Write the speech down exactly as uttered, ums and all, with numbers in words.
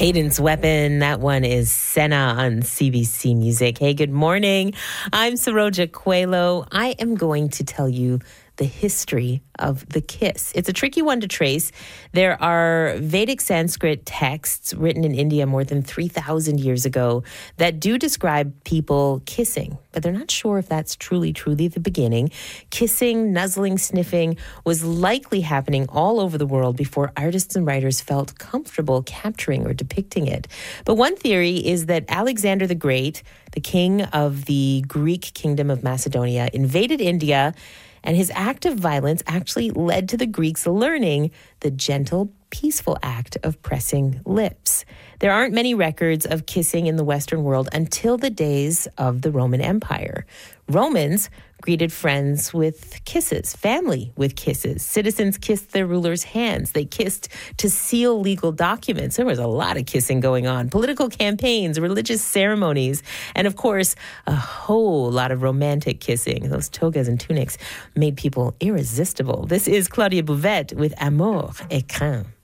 Cadence Weapon. That one is Senna on C B C Music. Hey, good morning. I'm Saroja Coelho. I am going to tell you the history of the kiss. It's a tricky one to trace. There are Vedic Sanskrit texts written in India more than three thousand years ago that do describe people kissing, but they're not sure if that's truly, truly the beginning. Kissing, nuzzling, sniffing was likely happening all over the world before artists and writers felt comfortable capturing or depicting it. But one theory is that Alexander the Great, the king of the Greek kingdom of Macedonia, invaded India, and his act of violence actually led to the Greeks learning the gentle, peaceful act of pressing lips. There aren't many records of kissing in the Western world until the days of the Roman Empire. Romans greeted friends with kisses, family with kisses. Citizens kissed their rulers' hands. They kissed to seal legal documents. There was a lot of kissing going on. Political campaigns, religious ceremonies, and of course, a whole lot of romantic kissing. Those togas and tunics made people irresistible. This is Claudia Bouvette with Amour et Crin.